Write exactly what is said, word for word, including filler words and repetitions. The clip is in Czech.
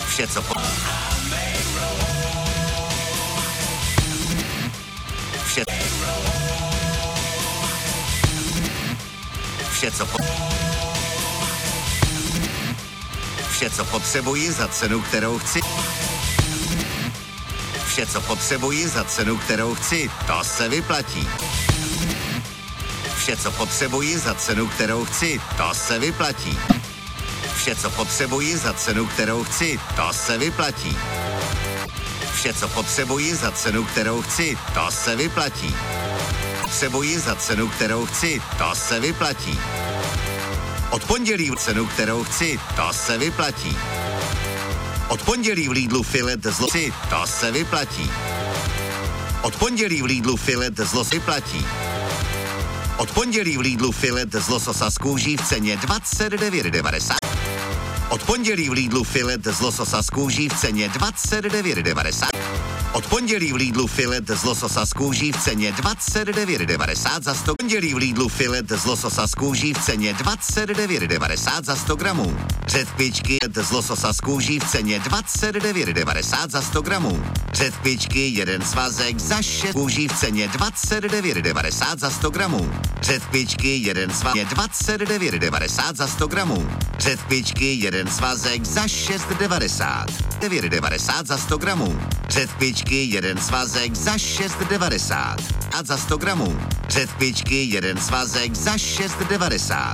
Vše, co po... Vše... Vše, co po... Vše, co potřebuji za cenu, kterou chci. Vše, co potřebuji za cenu, kterou chci, to se vyplatí. Vše, co potřebuji za cenu, kterou chci, to se vyplatí. Vše, co potřebuji za cenu, kterou chci, to se vyplatí. Vše, co potřebuji za cenu, kterou chci, to se vyplatí. Potřebuji za cenu, kterou chci, to se vyplatí. Od pondělí cenu, kterou chci, to se vyplatí. Od pondělí v Lidlu filet z losy, to se vyplatí. Od pondělí v Lidlu filet z losy vyplatí. Od pondělí v Lidlu filet z lososa z kůží v ceně dvacet devět devadesát. Od pondělí v Lidlu filet z lososa z kůží v ceně dvacet devět devadesát. Od pondělí v Lidlu filet z lososa z kůží v ceně dvacet devět devadesát za sto. Pondělí v Lidlu filet z lososa z kůží v ceně dvacet devět devadesát za sto gramů. Řetpičky z lososa z kůží v ceně dvacet devět devadesát za sto gramů. Řetpičky jeden svazek za šest kůží v ceně dvacet devět devadesát za sto gramů. Řetpičky jeden svazek dvacet devět devadesát za sto gramů. Řetpičky jeden svazek za šest devadesát. devět devadesát za sto gramů. Řetpičky jeden svazek za šest devadesát. A za sto gramů. Řetpičky jeden svazek za šest devadesát.